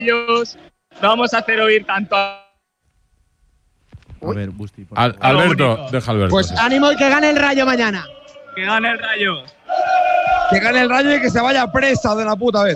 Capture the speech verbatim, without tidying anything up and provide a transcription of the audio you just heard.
ellos. Vamos a hacer oír tanto a… A ver, Busti. por Al- favor. Alberto, deja a Alberto. Pues ánimo y que gane el Rayo mañana. ¡Que gane el Rayo! Que gane el Rayo y que se vaya presa de la puta vez.